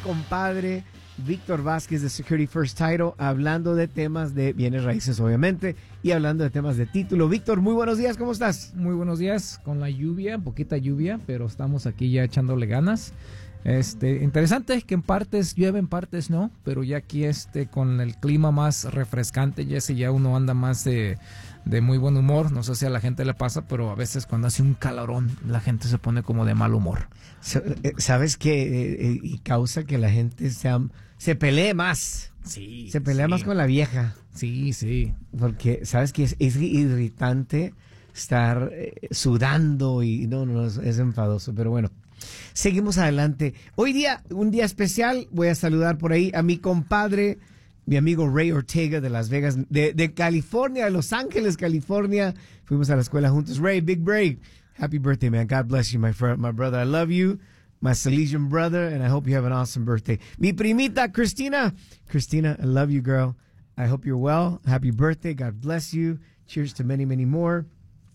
compadre Víctor Vázquez de Security First Title, hablando de temas de bienes raíces, obviamente, y hablando de temas de título. Víctor, muy buenos días, ¿cómo estás? Muy buenos días, con la lluvia, poquita lluvia, pero estamos aquí ya echándole ganas. Interesante que en partes llueve, en partes no, pero ya aquí con el clima más refrescante, ya uno anda más de muy buen humor. No sé si a la gente le pasa, pero a veces cuando hace un calorón la gente se pone como de mal humor. ¿Sabes qué? Y causa que la gente se pelee más. Sí. Se pelea más con la vieja. Sí. Porque, ¿sabes qué? Es irritante estar sudando y no, es enfadoso, pero bueno. Seguimos adelante. Hoy día, un día especial. Voy a saludar por ahí a mi compadre, mi amigo Ray Ortega de Las Vegas, de California, de Los Ángeles, California. Fuimos a la escuela juntos. Ray, Big Ray, happy birthday, man. God bless you, my brother. I love you, my Salesian brother, and I hope you have an awesome birthday. Mi primita, Christina, I love you, girl. I hope you're well. Happy birthday. God bless you. Cheers to many, many more.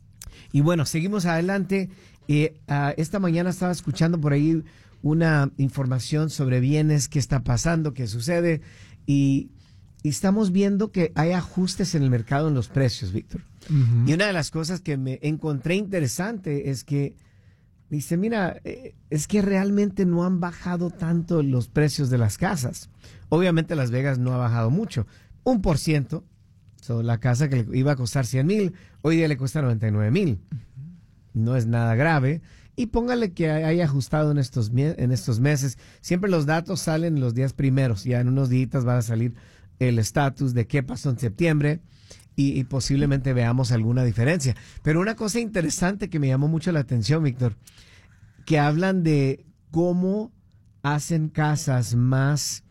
Y bueno, seguimos adelante. Esta mañana estaba escuchando por ahí una información sobre bienes, qué está pasando, qué sucede, y estamos viendo que hay ajustes en el mercado en los precios, Víctor. Uh-huh. Y una de las cosas que me encontré interesante es que dice, mira, es que realmente no han bajado tanto los precios de las casas. Obviamente Las Vegas no ha bajado mucho, 1%. La casa que le iba a costar 100,000, hoy día le cuesta 99,000. No es nada grave. Y póngale que haya ajustado en estos meses. Siempre los datos salen los días primeros. Ya en unos días va a salir el estatus de qué pasó en septiembre y posiblemente veamos alguna diferencia. Pero una cosa interesante que me llamó mucho la atención, Víctor, que hablan de cómo hacen casas más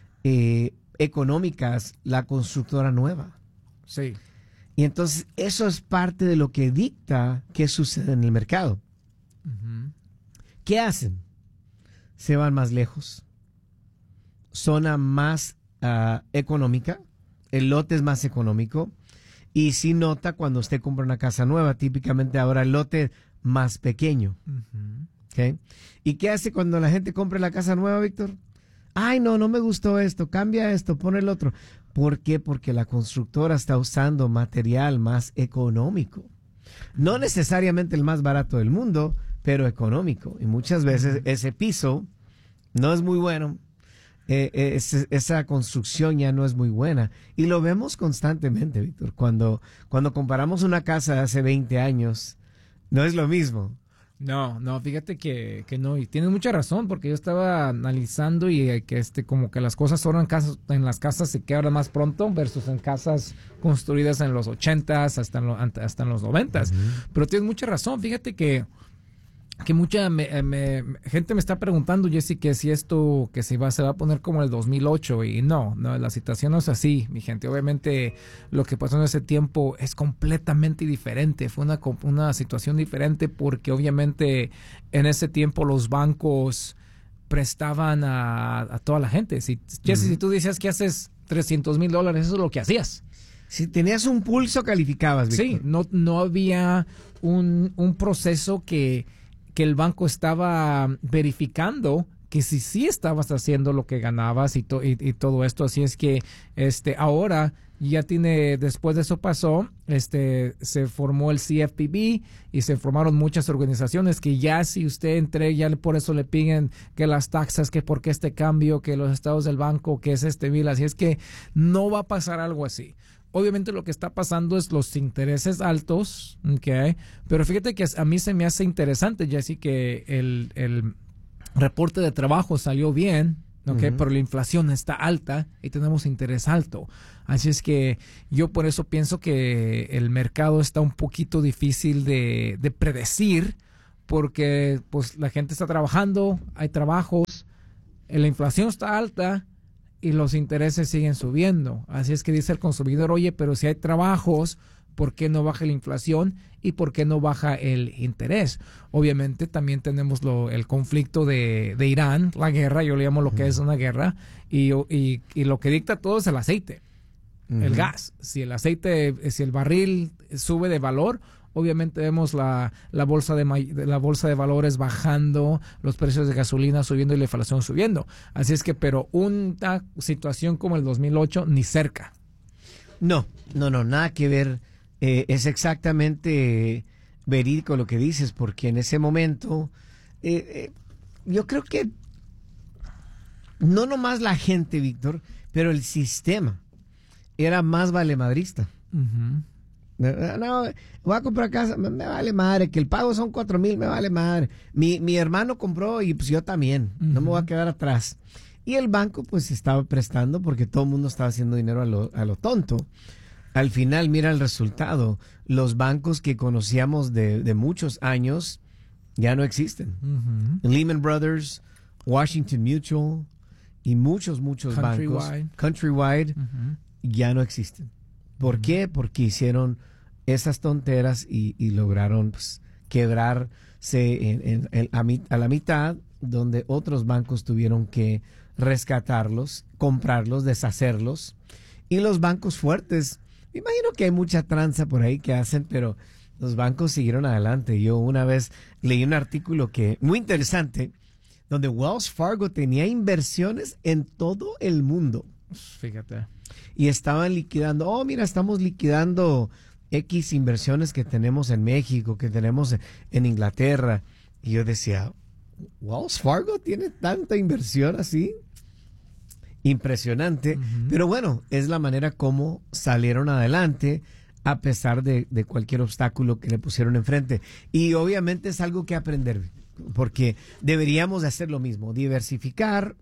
económicas la constructora nueva. Sí. Y entonces eso es parte de lo que dicta qué sucede en el mercado. Uh-huh. ¿Qué hacen? Se van más lejos. Zona más económica. El lote es más económico. Y sí nota cuando usted compra una casa nueva, típicamente ahora el lote más pequeño. Uh-huh. ¿Okay? ¿Y qué hace cuando la gente compra la casa nueva, Víctor? Ay, no me gustó esto, cambia esto, pon el otro. ¿Por qué? Porque la constructora está usando material más económico. No necesariamente el más barato del mundo, pero económico. Y muchas veces ese piso no es muy bueno. Esa construcción ya no es muy buena. Y lo vemos constantemente, Víctor. Cuando comparamos una casa de hace 20 años, no es lo mismo. No, fíjate que no, y tienes mucha razón, porque yo estaba analizando y que como que las cosas ahora en las casas se quebran más pronto versus en casas construidas en los 80s hasta en los 90s. Uh-huh. Pero tienes mucha razón, fíjate que mucha gente me está preguntando, Jesse, que si esto que se va a poner como el 2008, y no, la situación no es así, mi gente. Obviamente lo que pasó en ese tiempo es completamente diferente, fue una situación diferente, porque obviamente en ese tiempo los bancos prestaban a toda la gente. Jesse, si tú decías que haces $300,000, eso es lo que hacías. Si tenías un pulso, calificabas, Víctor. Sí, no había un proceso que el banco estaba verificando que sí estabas haciendo lo que ganabas y todo esto. Así es que ahora ya después de eso pasó, se formó el CFPB y se formaron muchas organizaciones que ya si usted ya por eso le piden que las taxas, que por qué este cambio, que los estados del banco, que es bill. Así es que no va a pasar algo así. Obviamente lo que está pasando es los intereses altos, ¿okay? Pero fíjate que a mí se me hace interesante, Jesse, que el reporte de trabajo salió bien, ¿okay? Uh-huh. Pero la inflación está alta y tenemos interés alto. Así es que yo por eso pienso que el mercado está un poquito difícil de predecir, porque pues la gente está trabajando, hay trabajos, la inflación está alta y los intereses siguen subiendo. Así es que dice el consumidor, oye, pero si hay trabajos, ¿por qué no baja la inflación y por qué no baja el interés? Obviamente también tenemos el conflicto de Irán, la guerra, yo le llamo lo que es una guerra, y lo que dicta todo es el aceite, el gas. Si el barril sube de valor, obviamente vemos la bolsa la bolsa de valores bajando, los precios de gasolina subiendo y la inflación subiendo. Así es que, pero una situación como el 2008 ni cerca. No, nada que ver. Es exactamente verídico lo que dices, porque en ese momento yo creo que no nomás la gente, Víctor, pero el sistema era más valemadrista. Uh-huh. No, voy a comprar casa, me vale madre, que el pago son 4,000, me vale madre. Mi hermano compró y pues yo también, no me voy a quedar atrás. Y el banco pues estaba prestando porque todo el mundo estaba haciendo dinero a lo tonto. Al final, mira el resultado. Los bancos que conocíamos de muchos años ya no existen. Uh-huh. Lehman Brothers, Washington Mutual y muchos bancos, Countrywide, Uh-huh. ya no existen. ¿Por qué? Porque hicieron esas tonteras y lograron pues, quebrarse a la mitad, donde otros bancos tuvieron que rescatarlos, comprarlos, deshacerlos. Y los bancos fuertes, me imagino que hay mucha tranza por ahí que hacen, pero los bancos siguieron adelante. Yo una vez leí un artículo muy interesante, donde Wells Fargo tenía inversiones en todo el mundo. Fíjate. Y estaban liquidando, mira, estamos liquidando X inversiones que tenemos en México, que tenemos en Inglaterra. Y yo decía, ¿Wells Fargo tiene tanta inversión así? Impresionante. Uh-huh. Pero bueno, es la manera como salieron adelante a pesar de cualquier obstáculo que le pusieron enfrente. Y obviamente es algo que aprender, porque deberíamos de hacer lo mismo, diversificar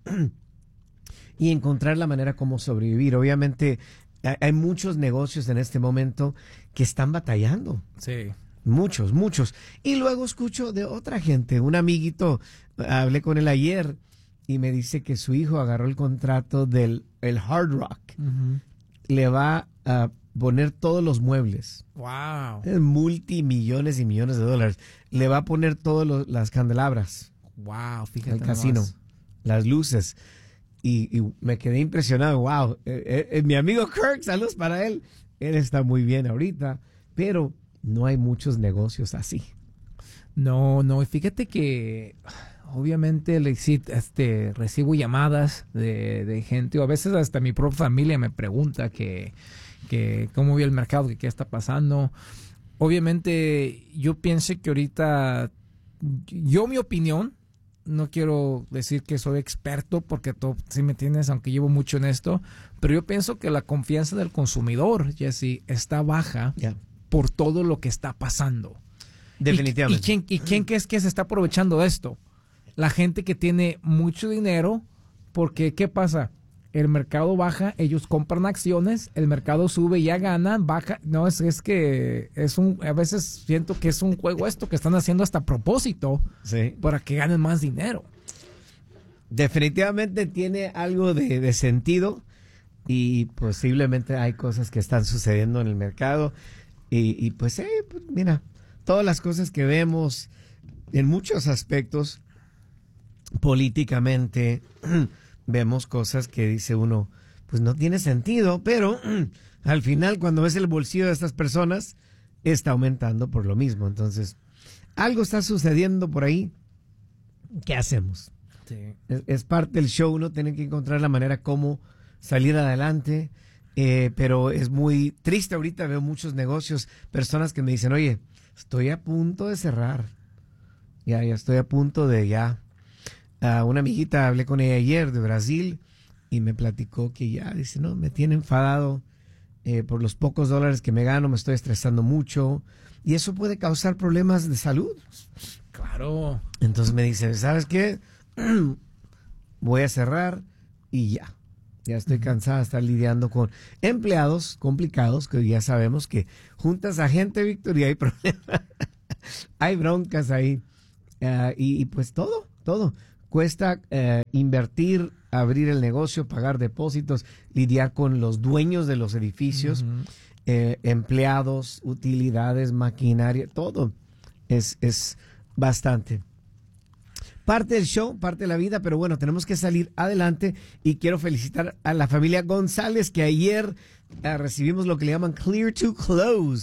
y encontrar la manera como sobrevivir. Obviamente hay muchos negocios en este momento que están batallando. Sí. Muchos. Y luego escucho de otra gente, un amiguito, hablé con él ayer y me dice que su hijo agarró el contrato del Hard Rock. Uh-huh. Le va a poner todos los muebles. Wow. Multimillones y millones de dólares. Le va a poner todas las candelabras. Wow, fíjate. El casino, las luces. Y me quedé impresionado. Wow. Mi amigo Kirk, saludos para él. Él está muy bien ahorita, pero no hay muchos negocios así. No, y fíjate que obviamente recibo llamadas de gente, o a veces hasta mi propia familia me pregunta que cómo ve el mercado, que qué está pasando. Obviamente yo pienso que ahorita, mi opinión, no quiero decir que soy experto porque tú sí me entiendes, aunque llevo mucho en esto, pero yo pienso que la confianza del consumidor, Jesse, está baja por todo lo que está pasando. Definitivamente. ¿Y quién crees que se está aprovechando de esto? La gente que tiene mucho dinero, porque ¿qué pasa? El mercado baja, ellos compran acciones, el mercado sube, ya ganan, baja. No, es que a veces siento que es un juego esto que están haciendo hasta a propósito, sí, para que ganen más dinero. Definitivamente tiene algo de sentido y posiblemente hay cosas que están sucediendo en el mercado y pues mira, todas las cosas que vemos en muchos aspectos políticamente vemos cosas que dice uno, pues no tiene sentido, pero al final cuando ves el bolsillo de estas personas, está aumentando por lo mismo. Entonces, algo está sucediendo por ahí. ¿Qué hacemos? Sí. Es parte del show, uno tiene que encontrar la manera como salir adelante, pero es muy triste ahorita, veo muchos negocios, personas que me dicen, oye, estoy a punto de cerrar, ya estoy a punto de una amiguita, hablé con ella ayer de Brasil y me platicó que dice, no, me tiene enfadado por los pocos dólares que me gano, me estoy estresando mucho y eso puede causar problemas de salud. Claro. Entonces me dice, ¿sabes qué? Voy a cerrar y ya estoy cansada de estar lidiando con empleados complicados, que ya sabemos que juntas a gente, Víctor, y hay problemas, hay broncas ahí, y pues todo cuesta invertir, abrir el negocio, pagar depósitos, lidiar con los dueños de los edificios, Uh-huh. Empleados, utilidades, maquinaria, todo es bastante. Parte del show, parte de la vida, pero bueno, tenemos que salir adelante y quiero felicitar a la familia González que ayer recibimos lo que le llaman Clear to Close.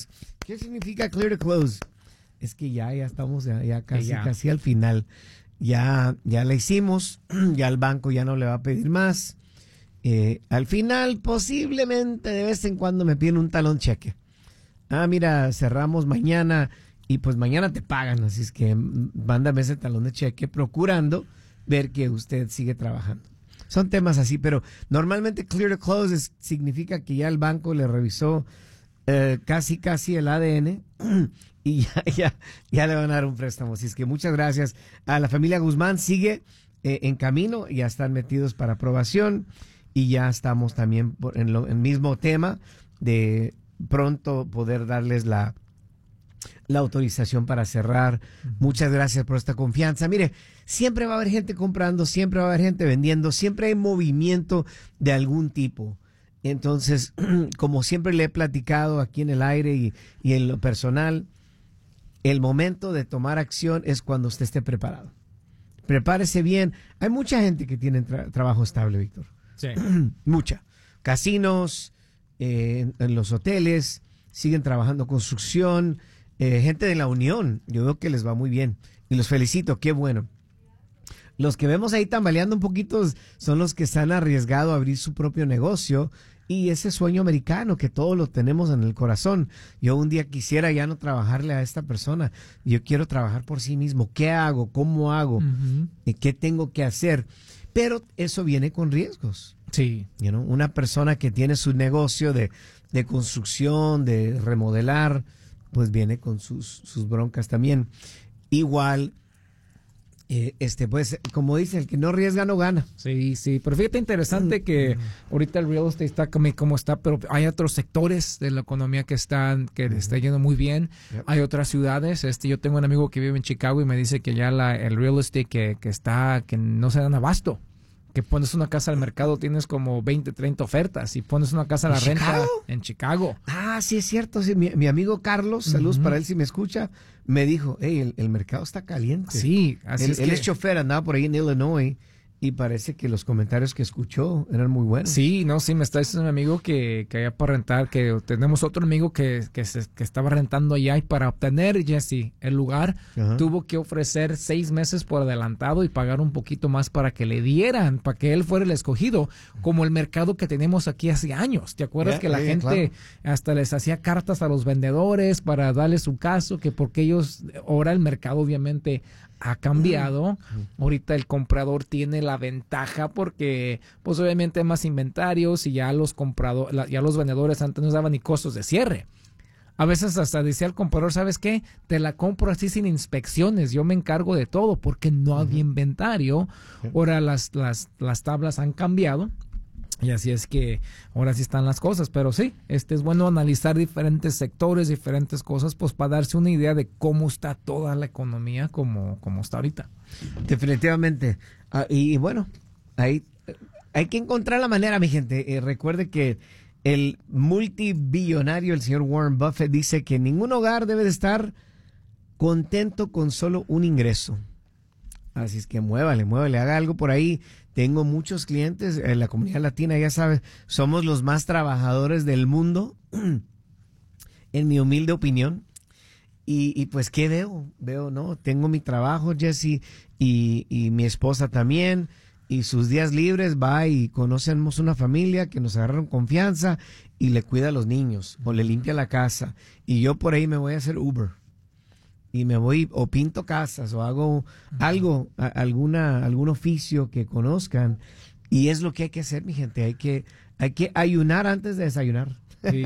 ¿Qué significa clear to close? Es que ya estamos ya casi, Ya. casi al final. Ya la hicimos, ya el banco ya no le va a pedir más. Al final, posiblemente de vez en cuando me piden un talón cheque. Mira, cerramos mañana y pues mañana te pagan, así es que mándame ese talón de cheque procurando ver que usted sigue trabajando. Son temas así, pero normalmente clear to close significa que ya el banco le revisó casi el ADN y ya le van a dar un préstamo. Así es que muchas gracias a la familia Guzmán. Sigue en camino, ya están metidos para aprobación y ya estamos también en el mismo tema de pronto poder darles la autorización para cerrar. Muchas gracias por esta confianza. Mire, siempre va a haber gente comprando, siempre va a haber gente vendiendo, siempre hay movimiento de algún tipo. Entonces, como siempre le he platicado aquí en el aire y en lo personal, el momento de tomar acción es cuando usted esté preparado. Prepárese bien. Hay mucha gente que tiene trabajo estable, Víctor. Sí. Mucha. Casinos, en los hoteles, siguen trabajando construcción, gente de la Unión, yo veo que les va muy bien y los felicito, qué bueno. Los que vemos ahí tambaleando un poquito son los que se han arriesgado a abrir su propio negocio y ese sueño americano que todos lo tenemos en el corazón. Yo un día quisiera ya no trabajarle a esta persona, yo quiero trabajar por sí mismo. ¿Qué hago? ¿Cómo hago? ¿Qué tengo que hacer? Pero eso viene con riesgos. Sí. Una persona que tiene su negocio de construcción, de remodelar, pues viene con sus broncas también. Igual, pues, como dice, el que no arriesga no gana. Sí, pero fíjate interesante que ahorita el real estate está como está, pero hay otros sectores de la economía que está yendo muy bien. Yep. Hay otras ciudades. Yo tengo un amigo que vive en Chicago y me dice que ya el real estate que no se dan abasto. Que pones una casa al mercado, tienes como 20, 30 ofertas y pones una casa a la renta en Chicago. Sí es cierto. Sí, mi amigo Carlos, saludos para él si me escucha, me dijo, hey, el mercado está caliente. Sí, así él es chofer, andaba por ahí en Illinois y parece que los comentarios que escuchó eran muy buenos. Sí, me está diciendo mi amigo que allá para rentar, que tenemos otro amigo que estaba rentando allá y para obtener, Jesse, el lugar, tuvo que ofrecer 6 meses por adelantado y pagar un poquito más para que le dieran, para que él fuera el escogido, como el mercado que tenemos aquí hace años. ¿Te acuerdas que la gente hasta les hacía cartas a los vendedores para darles su caso, que porque ellos, ahora el mercado obviamente ha cambiado? Ahorita el comprador tiene la ventaja porque pues obviamente hay más inventarios y ya los vendedores antes no daban ni costos de cierre. A veces hasta decía el comprador, ¿sabes qué? Te la compro así sin inspecciones, yo me encargo de todo porque no había inventario. Ahora las tablas han cambiado. Y así es que ahora sí están las cosas, pero sí, es bueno analizar diferentes sectores, diferentes cosas, pues para darse una idea de cómo está toda la economía como está ahorita. Definitivamente. Y bueno, ahí hay que encontrar la manera, mi gente. Recuerde que el multibillonario, el señor Warren Buffett, dice que ningún hogar debe de estar contento con solo un ingreso. Así es que muévale, haga algo por ahí. Tengo muchos clientes en la comunidad latina, ya sabes, somos los más trabajadores del mundo, en mi humilde opinión. Y pues, ¿qué veo? ¿No? Tengo mi trabajo, Jesse, y mi esposa también, y sus días libres va y conocemos una familia que nos agarraron confianza y le cuida a los niños, o le limpia la casa. Y yo por ahí me voy a hacer Uber. Y me voy o pinto casas o hago algo, algún oficio que conozcan. Y es lo que hay que hacer, mi gente. Hay que ayunar antes de desayunar. Sí.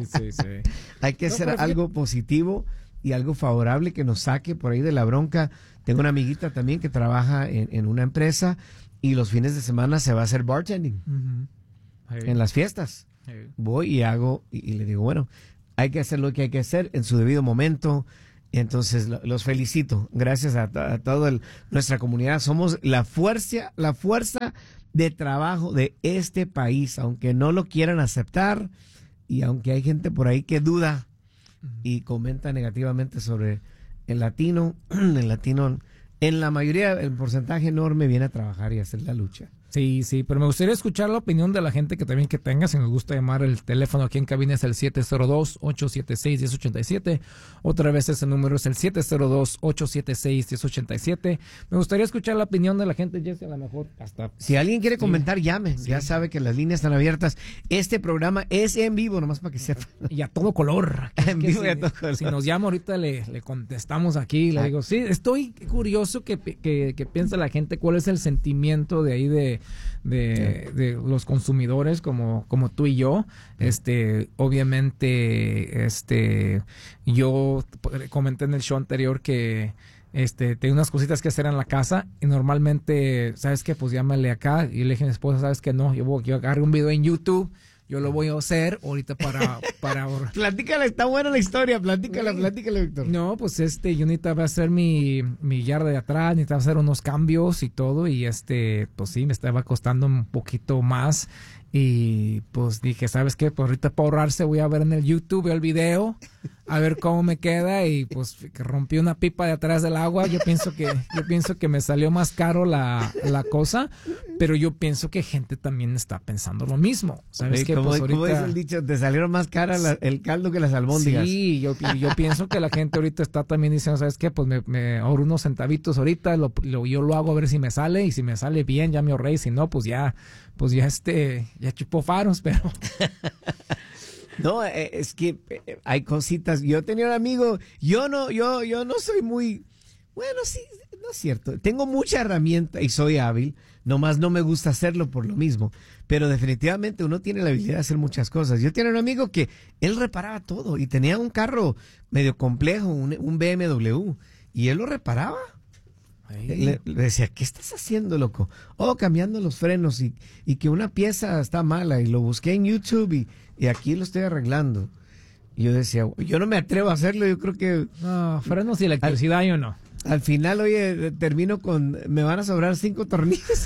Hay que hacer algo positivo y algo favorable que nos saque por ahí de la bronca. Tengo una amiguita también que trabaja en una empresa y los fines de semana se va a hacer bartending en las fiestas. Voy y hago y le digo, bueno, hay que hacer lo que hay que hacer en su debido momento. Entonces, los felicito. Gracias a toda nuestra comunidad. Somos la fuerza de trabajo de este país, aunque no lo quieran aceptar y aunque hay gente por ahí que duda y comenta negativamente sobre el latino. El latino, en la mayoría, el porcentaje enorme viene a trabajar y a hacer la lucha. Sí, sí, pero me gustaría escuchar la opinión de la gente que también que tenga. Si nos gusta llamar, el teléfono aquí en cabina es el 702-876-1087. Otra vez ese número es el 702-876-1087. Me gustaría escuchar la opinión de la gente, Jesse, a lo mejor hasta... Si alguien quiere comentar, llame. Sí. Ya sabe que las líneas están abiertas. Este programa es en vivo, nomás para que sepa. Y a todo color. En vivo y a todo color. Si nos llama ahorita, le contestamos aquí. Le digo, sí, estoy curioso que piensa la gente cuál es el sentimiento de ahí de los consumidores como tú y yo. Obviamente, yo comenté en el show anterior que tengo unas cositas que hacer en la casa y normalmente, ¿sabes qué? Pues llámale acá. Y le dije a mi esposa, ¿sabes qué? No, yo agarré un video en YouTube. Yo lo voy a hacer ahorita para Platícala, está buena la historia. Platícala, Víctor. No, pues yo necesitaba hacer mi yarda de atrás, necesitaba hacer unos cambios y todo. Y pues sí, me estaba costando un poquito más. Y pues dije, ¿sabes qué? Pues ahorita para ahorrarse voy a ver en el YouTube el video, a ver cómo me queda. Y pues que rompí una pipa de atrás del agua. Yo pienso que me salió más caro la cosa, pero yo pienso que gente también está pensando lo mismo. ¿Sabes qué? Pues ¿Cómo es el dicho? Te salieron más cara el caldo que las albóndigas. Sí, yo pienso que la gente ahorita está también diciendo, ¿sabes qué? Pues me ahorro unos centavitos ahorita, yo lo hago a ver si me sale, y si me sale bien, ya me ahorré, y si no, pues ya chupó faros, pero... No, es que hay cositas. Yo tenía un amigo, yo no soy muy... Bueno, sí, no es cierto. Tengo mucha herramienta y soy hábil, nomás no me gusta hacerlo por lo mismo. Pero definitivamente uno tiene la habilidad de hacer muchas cosas. Yo tenía un amigo que él reparaba todo y tenía un carro medio complejo, un BMW, y él lo reparaba. Le decía, ¿qué estás haciendo, loco? Oh, cambiando los frenos y que una pieza está mala, y lo busqué en YouTube y aquí lo estoy arreglando. Y yo decía, yo no me atrevo a hacerlo, yo creo que... No, frenos y electricidad yo no. Al final, oye, termino con, me van a sobrar 5 tornillos.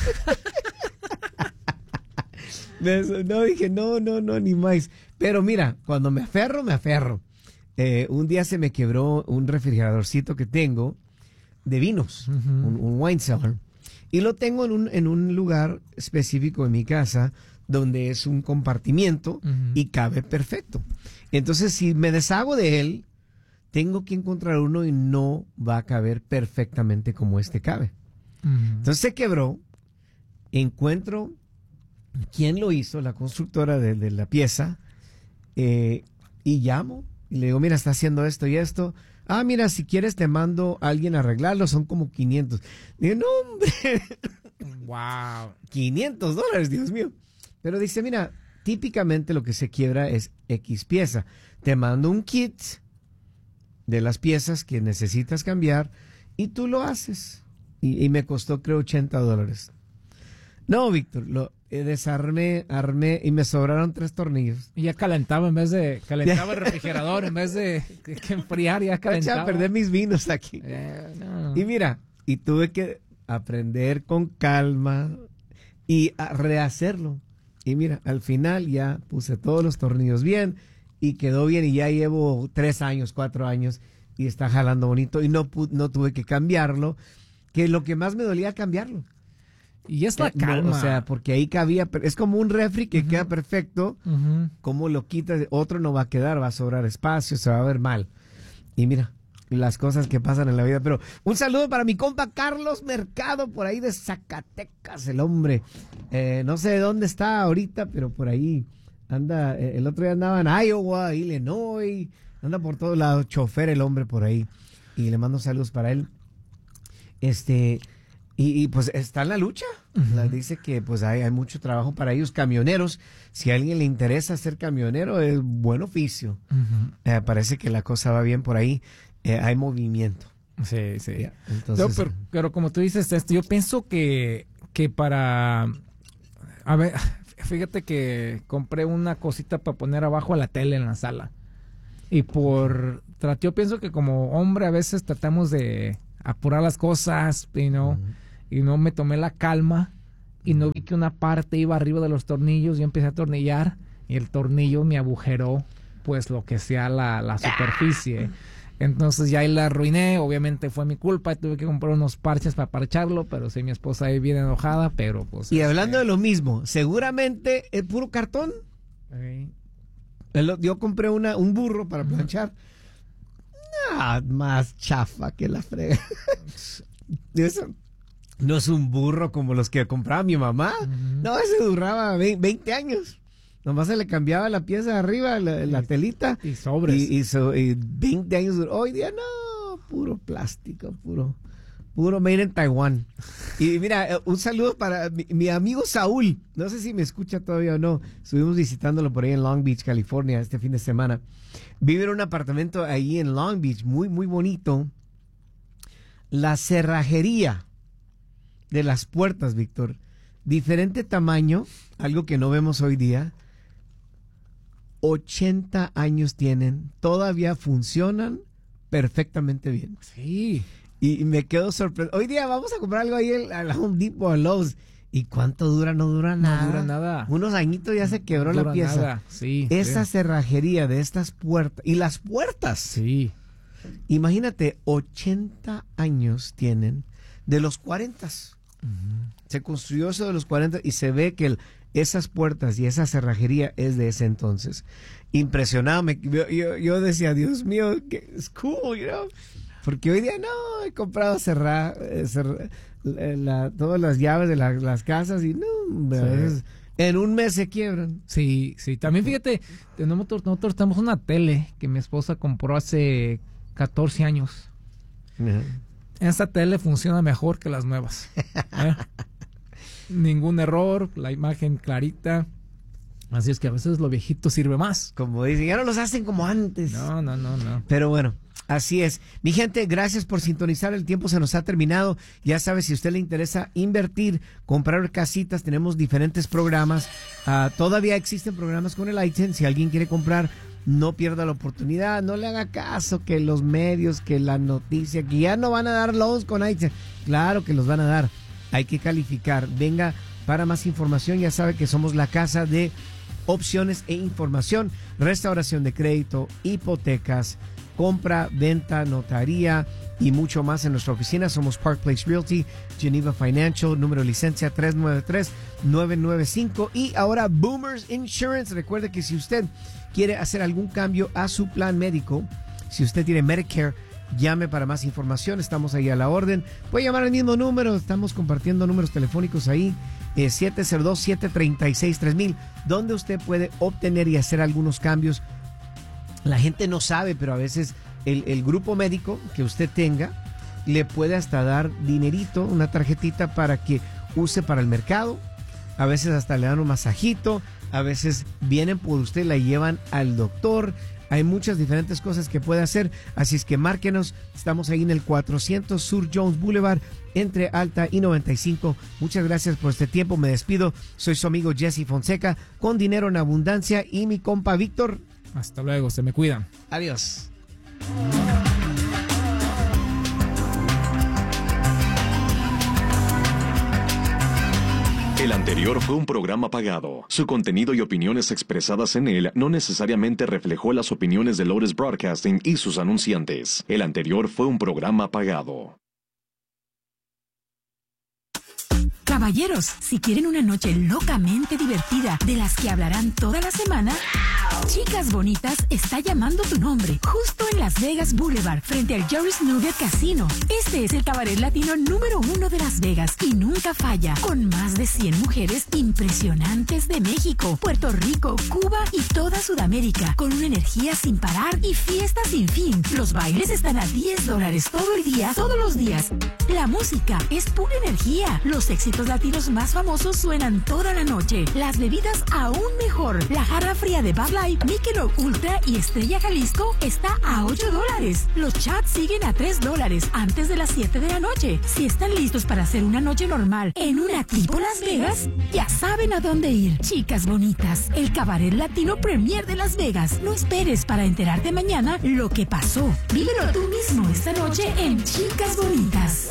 No, dije, no, ni más. Pero mira, cuando me aferro. Un día se me quebró un refrigeradorcito que tengo de vinos, un wine cellar, y lo tengo en un lugar específico en mi casa donde es un compartimiento y cabe perfecto. Entonces, si me deshago de él, tengo que encontrar uno y no va a caber perfectamente como este cabe. Entonces se quebró, encuentro quién lo hizo, la constructora de la pieza, y llamo y le digo, mira, está haciendo esto y esto. Ah, mira, si quieres te mando a alguien a arreglarlo, son como 500. Digo, no, hombre. Wow. $500, Dios mío. Pero dice, mira, típicamente lo que se quiebra es X pieza. Te mando un kit de las piezas que necesitas cambiar y tú lo haces. Y me costó, creo, $80. No, Víctor, lo desarmé, armé y me sobraron 3 tornillos. Y ya calentaba el refrigerador, en vez de que enfriar, ya calentaba. A perder mis vinos aquí. No. Y mira, y tuve que aprender con calma y a rehacerlo. Y mira, al final ya puse todos los tornillos bien y quedó bien, y ya llevo 3 años, 4 años y está jalando bonito, y no tuve que cambiarlo, que lo que más me dolía cambiarlo. Y es la calma. No, o sea, porque ahí cabía, es como un refri que queda perfecto, como lo quitas, otro no va a quedar, va a sobrar espacio, se va a ver mal. Y mira, las cosas que pasan en la vida. Pero un saludo para mi compa Carlos Mercado, por ahí de Zacatecas, el hombre. No sé de dónde está ahorita, pero por ahí anda. El otro día andaba en Iowa, Illinois, anda por todos lados, chofer el hombre por ahí. Y le mando saludos para él. Y pues está en la lucha. Dice que pues hay mucho trabajo para ellos, camioneros. Si a alguien le interesa ser camionero, es buen oficio. Parece que la cosa va bien por ahí. Hay movimiento. Sí. Yeah, entonces, no, pero como tú dices, yo pienso que para... A ver, fíjate que compré una cosita para poner abajo a la tele en la sala. Y yo pienso que como hombre a veces tratamos de apurar las cosas, y no me tomé la calma y no vi que una parte iba arriba de los tornillos. Yo empecé a atornillar y el tornillo me agujeró, pues lo que sea la superficie. Entonces ya ahí la arruiné, obviamente fue mi culpa, tuve que comprar unos parches para parcharlo, pero sí, mi esposa ahí viene enojada, pero pues... Y hablando de lo mismo, seguramente es puro cartón. Okay. Yo compré un burro para planchar. Más chafa que la frega. Eso no es un burro como los que compraba mi mamá. No, ese duraba 20 años. Nomás se le cambiaba la pieza de arriba, la telita. Y sobres. Y 20 años duró. Hoy día no, puro plástico, puro made in Taiwán. Y mira, un saludo para mi amigo Saúl. No sé si me escucha todavía o no. Estuvimos visitándolo por ahí en Long Beach, California, este fin de semana. Vive en un apartamento ahí en Long Beach, muy, muy bonito. La cerrajería de las puertas, Víctor, diferente tamaño, algo que no vemos hoy día. 80 años tienen, todavía funcionan perfectamente bien. Sí. Y me quedo sorprendido. Hoy día vamos a comprar algo ahí a la Home Depot, a Lowe's. ¿Y cuánto dura? No dura nada. No dura nada. Unos añitos ya se quebró la pieza. Nada. Sí. Esa cerrajería de estas puertas. Y las puertas. Sí. Imagínate, 80 años tienen de los 40. Se construyó eso de los 40 y se ve que esas puertas y esa cerrajería es de ese entonces. Impresionado. Yo decía, Dios mío, que es cool, you know? Porque hoy día no, he comprado todas las llaves de las casas y no, a veces en un mes se quiebran. Sí, sí. También fíjate, nosotros tenemos una tele que mi esposa compró hace 14 años. Esa tele funciona mejor que las nuevas. Ningún error, la imagen clarita. Así es que a veces lo viejito sirve más. Como dicen, ya no los hacen como antes. No. Pero bueno, así es. Mi gente, gracias por sintonizar. El tiempo se nos ha terminado. Ya sabe, si a usted le interesa invertir, comprar casitas, tenemos diferentes programas. Todavía existen programas con el iTunes. Si alguien quiere comprar, no pierda la oportunidad. No le haga caso que los medios, que la noticia, que ya no van a dar loans con iTunes. Claro que los van a dar. Hay que calificar. Venga para más información. Ya sabe que somos la casa de opciones e información, restauración de crédito, hipotecas, compra, venta, notaría y mucho más en nuestra oficina. Somos Park Place Realty, Geneva Financial, número de licencia 393-995 y ahora Boomers Insurance. Recuerde que si usted quiere hacer algún cambio a su plan médico, si usted tiene Medicare, llame para más información, estamos ahí a la orden. Puede llamar al mismo número, estamos compartiendo números telefónicos ahí, 702-736-3000, donde usted puede obtener y hacer algunos cambios. La gente no sabe, pero a veces el grupo médico que usted tenga le puede hasta dar dinerito, una tarjetita para que use para el mercado. A veces hasta le dan un masajito, a veces vienen por usted, la llevan al doctor. Hay muchas diferentes cosas que puede hacer, así es que márquenos. Estamos ahí en el 400 Sur Jones Boulevard, entre Alta y 95. Muchas gracias por este tiempo. Me despido. Soy su amigo Jesse Fonseca, con dinero en abundancia, y mi compa Víctor. Hasta luego, se me cuidan. Adiós. El anterior fue un programa pagado. Su contenido y opiniones expresadas en él no necesariamente reflejó las opiniones de Lotus Broadcasting y sus anunciantes. El anterior fue un programa pagado. Caballeros, si quieren una noche locamente divertida, de las que hablarán toda la semana, Chicas Bonitas está llamando tu nombre, justo en Las Vegas Boulevard, frente al Joris Nugget Casino. Este es el cabaret latino número 1 de Las Vegas y nunca falla, con más de 100 mujeres impresionantes de México, Puerto Rico, Cuba y toda Sudamérica, con una energía sin parar y fiestas sin fin. Los bailes están a $10 todo el día, todos los días. La música es pura energía. Los éxitos latinos más famosos suenan toda la noche. Las bebidas aún mejor. La jarra fría de Bud Light, Michelob Ultra y Estrella Jalisco está a $8. Los chats siguen a $3 antes de las 7 de la noche. Si están listos para hacer una noche normal en una tipo Las Vegas, ya saben a dónde ir. Chicas Bonitas, el cabaret latino premier de Las Vegas. No esperes para enterarte mañana lo que pasó. Vívelo tú mismo esta noche en Chicas Bonitas.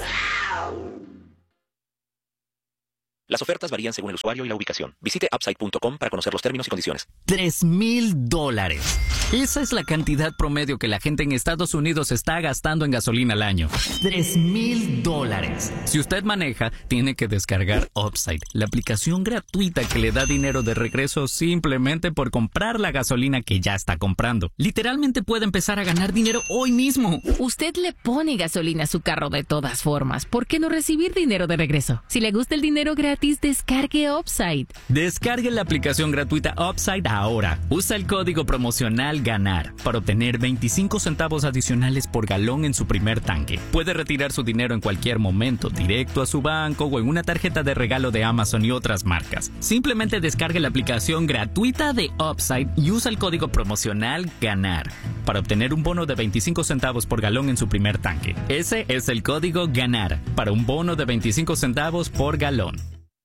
Las ofertas varían según el usuario y la ubicación. Visite upside.com para conocer los términos y condiciones. $3,000. Esa es la cantidad promedio que la gente en Estados Unidos está gastando en gasolina al año. $3,000. Si usted maneja, tiene que descargar Upside, la aplicación gratuita que le da dinero de regreso simplemente por comprar la gasolina que ya está comprando. Literalmente puede empezar a ganar dinero hoy mismo. Usted le pone gasolina a su carro de todas formas. ¿Por qué no recibir dinero de regreso? Si le gusta el dinero gratis, descargue Upside. Descargue la aplicación gratuita Upside ahora. Usa el código promocional GANAR para obtener 25 centavos adicionales por galón en su primer tanque. Puede retirar su dinero en cualquier momento, directo a su banco o en una tarjeta de regalo de Amazon y otras marcas. Simplemente descargue la aplicación gratuita de Upside y usa el código promocional GANAR para obtener un bono de 25 centavos por galón en su primer tanque. Ese es el código GANAR para un bono de 25 centavos por galón.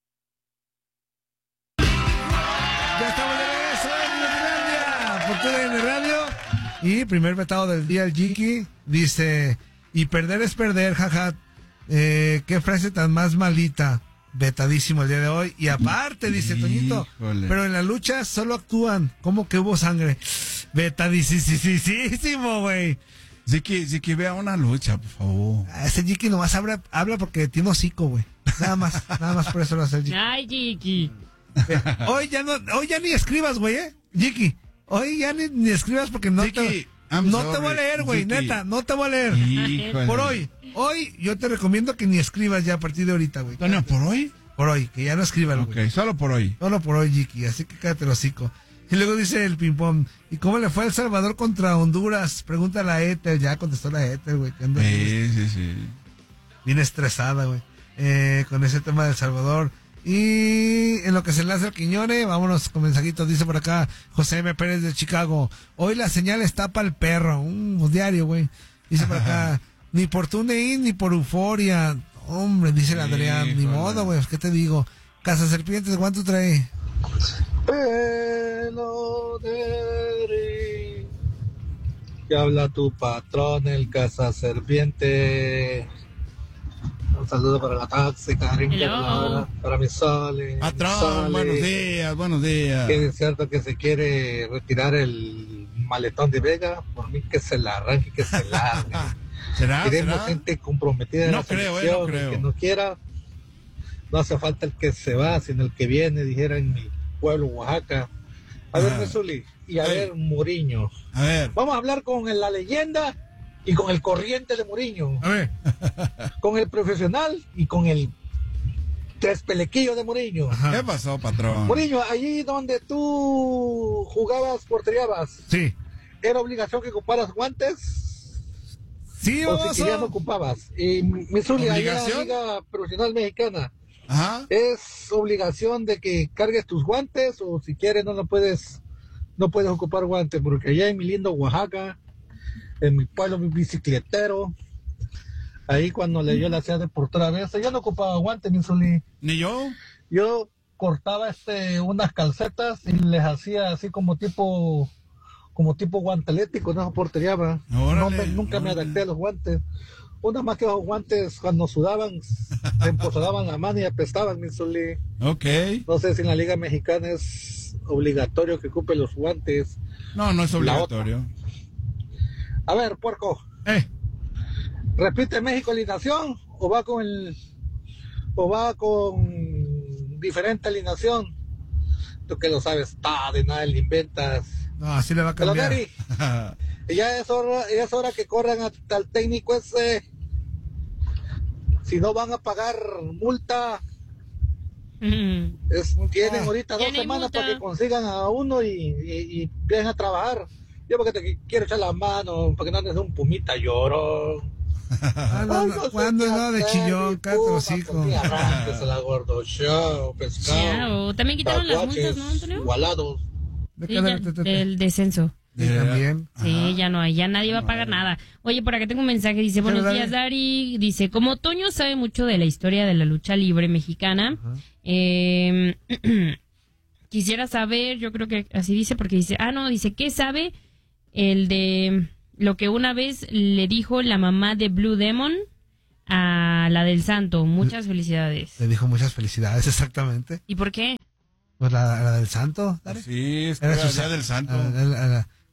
Ya estamos de regreso en Nutilandia, por TUDN Radio. Y primer vetado del día, el Jiki dice: y perder es perder, jaja. Qué frase tan más malita. Vetadísimo el día de hoy. Y aparte, dice Toñito, pero en la lucha solo actúan. ¿Cómo que hubo sangre? Vetadísimo, güey. Jiki, vea una lucha, por favor. Ese Jiki nomás habla porque tiene hocico, güey. Nada más por eso lo hace el Jiki. Ay, Jiki. Hoy ya ni escribas, güey, Jiki. Hoy ya ni escribas porque no te voy a leer, güey, neta, no te voy a leer. Híjole. Por hoy, yo te recomiendo que ni escribas ya a partir de ahorita, güey. ¿No, por hoy? Por hoy, que ya no escribas, güey. Ok, solo por hoy. Solo por hoy, Jiki, así que cállate el hocico. Y luego dice el ping-pong, ¿y cómo le fue a El Salvador contra Honduras? Pregunta la Ethel, ya contestó la Ethel, güey. Sí. Bien estresada, güey, con ese tema de El Salvador. Y en lo que se enlaza el Quiñone, vámonos con mensajitos. Dice por acá José M. Pérez de Chicago: hoy la señal está para el perro. Un diario, güey. Dice por acá: ni por TuneIn ni por Euforia. Hombre, dice el Adrián, ni modo, güey, ¿qué te digo? Casa Serpientes, ¿cuánto trae? Pelo de gris, que habla tu patrón, el Casa Serpiente. Un saludo para la tóxica, para mi Sole. Patrón, buenos días. Que es cierto que se quiere retirar el maletón de Vega, por mí que se la arranque, que se largue. ¿Será? Queremos gente comprometida en la selección, que no quiera. No hace falta el que se va, sino el que viene, dijera en mi pueblo, Oaxaca. A ver, Mesuli, y a ver, Muriño. A ver. Vamos a hablar con la leyenda y con el corriente de Muriño. A ver. Con el profesional y con el Trespelequillo de Muriño. ¿Qué pasó, patrón? Muriño, allí donde tú jugabas, portereabas. Sí. ¿Era obligación que ocuparas guantes? Sí, o si ya no ocupabas. Y Missouri, allá en la Liga Profesional Mexicana. Ajá. ¿Es obligación de que cargues tus guantes o si quieres no puedes ocupar guantes? Porque allá en mi lindo Oaxaca, en mi pueblo, mi bicicletero, ahí cuando le dio la ciudad de portera a veces, yo no ocupaba guantes, Missouri. ¿Ni yo? Yo cortaba unas calcetas y les hacía así como tipo guantelete con esa portería. Nunca me adapté a los guantes. Una más que los guantes cuando sudaban se empozoraban la mano y apestaban, Missouri. Ok. No sé si en la Liga Mexicana es obligatorio que ocupe los guantes. No es obligatorio. A ver, puerco. ¿Repite México alineación o va con diferente alineación? Tú que lo sabes, de nada le inventas. No, así le va a cambiar. Ya es hora que corran hasta el técnico ese. Si no van a pagar multa, tienen ahorita 2 semanas multa para que consigan a uno y empiecen a trabajar. Yo porque te quiero echar la mano, para que no andes un pumita llorón. ¿Cuándo no de chillón? Cállate los hijos. La gordo show, pescado. También quitaron las multas, ¿no, Antonio? Igualados. Sí, del descenso. También. Sí, ya no hay, ya nadie va a pagar nada. Oye, por acá tengo un mensaje, dice: buenos días, Dari. Dice: como Toño sabe mucho de la historia de la lucha libre mexicana, quisiera saber, yo creo que así dice, porque dice, dice, ¿qué sabe el de lo que una vez le dijo la mamá de Blue Demon a la del Santo? Muchas felicidades. Le dijo muchas felicidades, exactamente. ¿Y por qué? Pues la del Santo, Dari. Sí, es que era del Santo.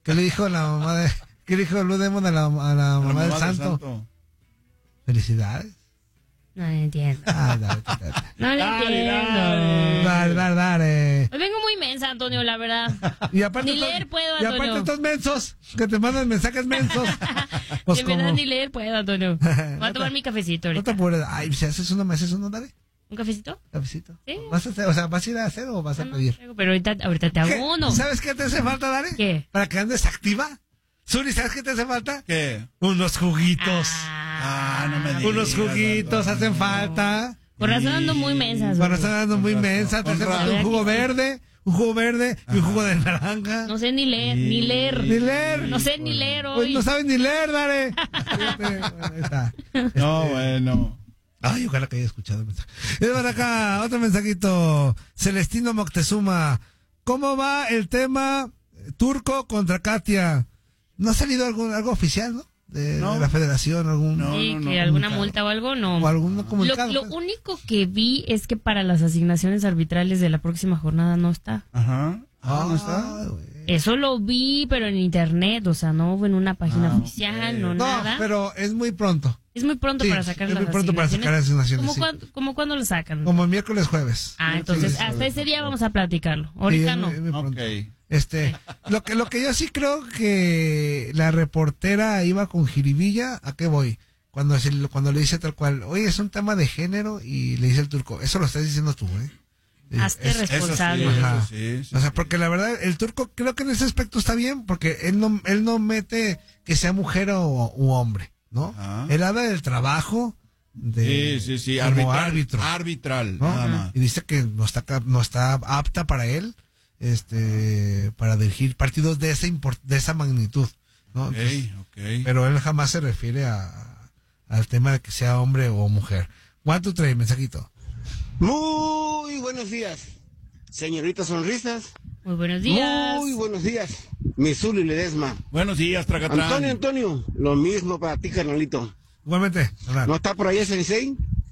¿Qué le dijo la mamá de... ¿Qué le dijo Blue Demon a la mamá del santo? Felicidades. No le entiendo. Dale. No le entiendo. Dale. Hoy vengo muy mensa, Antonio, la verdad. Y aparte ni leer puedo, Antonio. Y aparte estos mensos, que te mandan mensajes mensos. Pues de verdad ni leer puedo, Antonio. Voy a tomar mi cafecito ahorita. No te apures. Ay, si haces uno, me haces uno, dale. ¿Un cafecito? Cafecito. Sí. ¿Vas a ir a hacer o vas a pedir? Pero ahorita te hago uno. ¿Sabes qué te hace falta, Dale? ¿Qué? Para que andes activa. Suri, ¿sabes qué te hace falta? ¿Qué? Unos juguitos. No me digas. Unos juguitos hacen falta. Por razón ando muy mensa. Por razón ando muy mensa. Te hace falta un jugo verde y un jugo de naranja. No sé ni leer. No sé ni leer hoy. Pues no sabes ni leer, Dale. Ahí está. No, bueno. Ay, ojalá que haya escuchado el mensaje. Y por acá, otro mensajito. Celestino Moctezuma. ¿Cómo va el tema Turco contra Katia? ¿No ha salido algo oficial, no? De la federación, alguna multa o algo, no. O algún comunicado. Lo único que vi es que para las asignaciones arbitrales de la próxima jornada no está. Ajá. ¿No está? Eso lo vi, pero en internet, o sea, no en una página oficial, no nada. No, pero es muy pronto. Es muy pronto para sacar las asignaciones. Es muy pronto para sacar las asignaciones. ¿Cómo cuándo lo sacan? Como el miércoles, jueves. Entonces hasta ese día vamos a platicarlo. Ahorita no. Okay. Lo que yo sí creo que la reportera iba con jiribilla, ¿a qué voy? Cuando le dice tal cual, oye, es un tema de género, y le dice el turco, eso lo estás diciendo tú, Hazte responsable. Eso sí, o sea, porque la verdad, el turco creo que en ese aspecto está bien, porque él no mete que sea mujer u hombre, ¿no? Él habla del trabajo como árbitro. Arbitral, ¿no? Nada más. Y dice que no está apta para él, para dirigir partidos de esa magnitud, ¿no? Entonces, pero él jamás se refiere al tema de que sea hombre o mujer. 1, 2, 3, mensajito. Muy buenos días, señorita Sonrisas. Muy buenos días. Muy buenos días, mi Zuli Ledesma. Buenos días, Tracatrán. Antonio, lo mismo para ti, carnalito. Igualmente. ¿No está por ahí el Sensei?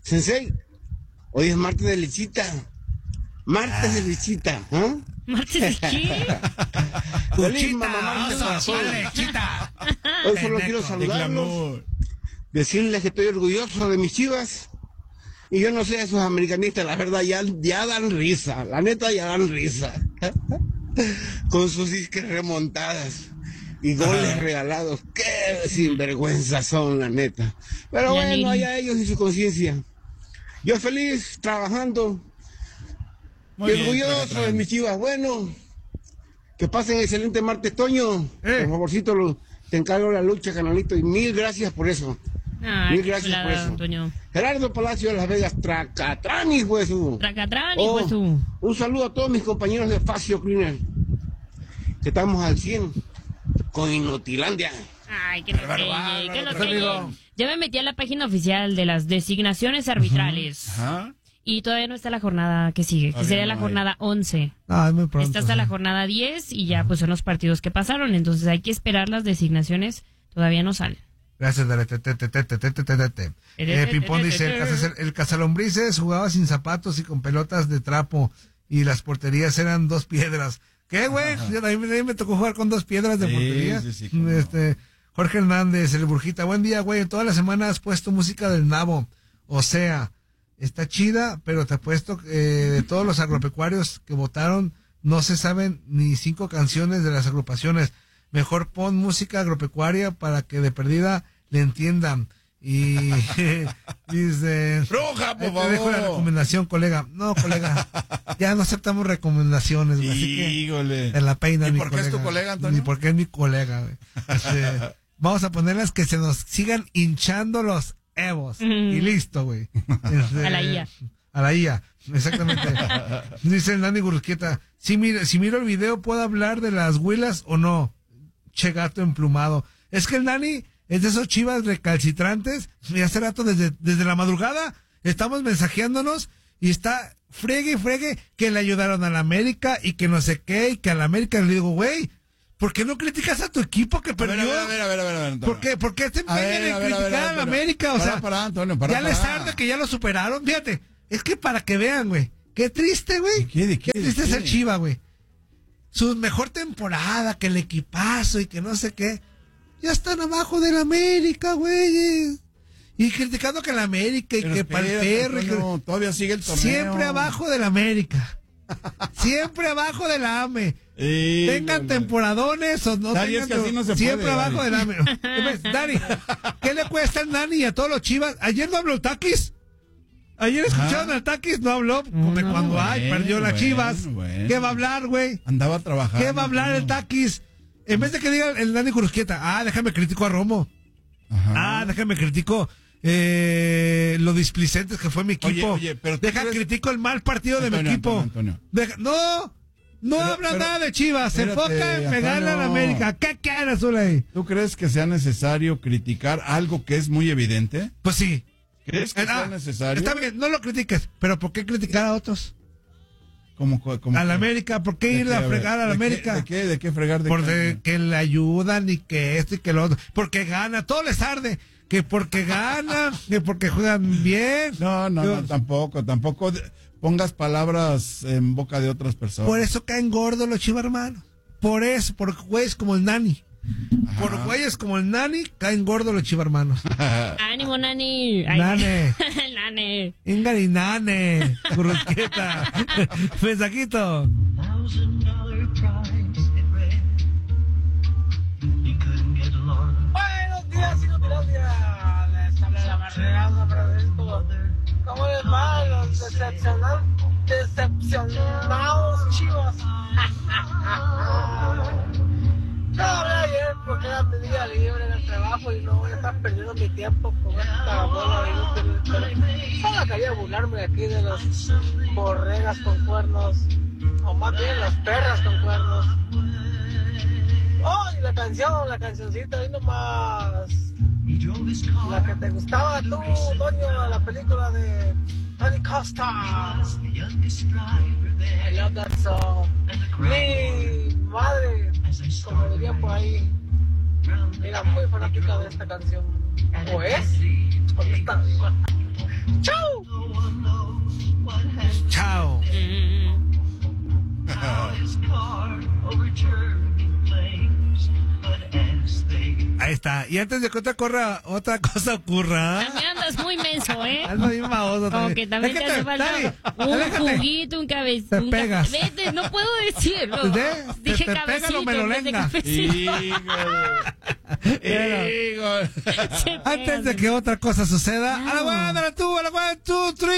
Hoy es martes de lechita. Martes de lechita, ¿ah? ¿Martes de qué? Feliz mamá lechita. Hoy solo quiero saludarlos, decirles que estoy orgulloso de mis Chivas. Y yo no sé, esos americanistas, la verdad, ya dan risa. La neta, ya dan risa. Con sus disques remontadas y goles regalados. Qué sinvergüenza son, la neta. Pero bueno, allá ellos y su conciencia. Yo feliz, trabajando. Y orgulloso de mis Chivas. Bueno, que pasen excelente martes, Toño. Por favorcito, te encargo la lucha, canalito. Y mil gracias por eso. Mil gracias por eso. Antonio. Gerardo Palacio de Las Vegas, Tracatrán, hijo de su. Un saludo a todos mis compañeros de Facio Cleaner, que estamos al 100 con Inotilandia. Ay, que lo ya me metí a la página oficial de las designaciones arbitrales. Y todavía no está la jornada que sigue, que sería la jornada 11. Es muy pronto. Está hasta la jornada 10 y ya pues son los partidos que pasaron. Entonces hay que esperar las designaciones, todavía no salen. Gracias, Dale. Pipón dice, el Cazalombrices jugaba sin zapatos y con pelotas de trapo y las porterías eran 2 piedras. ¿Qué, güey? A mí me tocó jugar con 2 piedras de portería. Sí, Jorge Hernández, el Burjita, buen día, güey. Toda la semana has puesto música del Nabo. O sea, está chida, pero te apuesto que de todos los agropecuarios que votaron, no se saben ni 5 canciones de las agrupaciones. Mejor pon música agropecuaria para que de perdida le entiendan. Y dice... ¡Roja, por favor! Te dejo la recomendación, colega. No, colega, ya no aceptamos recomendaciones. Así que en la peina, ¿Y por qué es tu colega, Antonio? Ni porque es mi colega, güey. Vamos a ponerlas que se nos sigan hinchando los evos. Y listo, güey. A la IA. A la IA, exactamente. Dice el Nani Gurusquieta, si miro el video, ¿puedo hablar de las huilas o no? Che gato emplumado. Es que el Nani es de esos Chivas recalcitrantes. Y hace rato, desde la madrugada, estamos mensajeándonos y está fregue que le ayudaron a la América y que no sé qué, y que a la América le digo, güey, ¿por qué no criticas a tu equipo que perdió? A ver, ¿Por qué te empeñan en criticar a la América? O sea, ya les arde que ya lo superaron. Fíjate, es que para que vean, güey, qué triste, güey. Qué triste ser Chiva, güey. su mejor temporada, que el equipazo y que no sé qué. Ya están abajo del América, güey. Y criticando que el América y Pero que para el perro. Antonio, todavía sigue el torneo. Siempre abajo del América. Siempre abajo del AME. Tengan temporadones o no Dani, tengan. es que así no se siempre puede, abajo Dani. del AME. Dani, ¿qué le cuesta al Dani y a todos los Chivas? Ayer no habló el Taquis. Ayer escucharon al Taquis, no habló. Cuando perdió las Chivas. ¿Qué va a hablar, güey? Andaba trabajando. ¿Qué va a hablar el Taquis? En vez de que diga el Dani Cruzquieta, déjame critico a Romo. Déjame critico lo displicentes que fue mi equipo. Oye, pero critico el mal partido de mi equipo. Antonio. No habla nada de Chivas, se enfoca en pegarle a la América. ¿Qué quieres, Zuley? ¿Tú crees que sea necesario criticar algo que es muy evidente? Pues sí. ¿Crees que sea necesario? Está bien, no lo critiques, pero ¿por qué criticar a otros? ¿Cómo a la América, ¿por qué irle a fregar a la América? ¿De qué fregar? Porque que le ayudan y que esto y que lo otro. Porque gana, todo les arde. Que porque ganan, que porque juegan bien. No, tampoco pongas palabras en boca de otras personas. Por eso caen gordos los Chivas hermanos. Por eso, por güeyes como el Nani. Por güeyes como el Nani, caen gordos los Chivas hermanos. ¡Ánimo, Nani! ¡Nane! ¡Nane! ¡Ingari, Nane! ¡Currusqueta! ¡Mensajito! Buenos días, hijos de los días. Les habla la Marreada Francisco. ¿Cómo les va? Los decepcionados Chivas. No hablé ayer porque era mi día libre en el trabajo y no voy a estar perdiendo mi tiempo con esta bola inútil. Solo quería burlarme aquí de las borregas con cuernos, o más bien las perras con cuernos. Oh, y la cancioncita, ahí nomás. La que te gustaba tú, Toño, la película de Tony Costa. I love that song. Mi madre, como dirían por ahí, era muy fanática de esta canción. ¿O es? ¿O no está? ¡Chao! ¡Chao! Ahí está. Y antes de que otra cosa ocurra. También andas muy menso, ¿eh? Ando bien baboso Como que también te hace falta un juguito, un cabecito. Te pegas. Vete, no puedo decirlo. Dije te cabecito. Pega, no me lo lenga. Antes de que otra cosa suceda, a la 1, 2, 3.